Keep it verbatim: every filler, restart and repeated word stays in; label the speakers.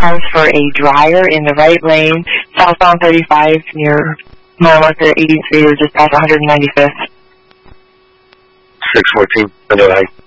Speaker 1: cars for a dryer in the right lane, southbound thirty-five near mile marker eighty-three or just past one hundred ninety-fifth.
Speaker 2: six fourteen, window height.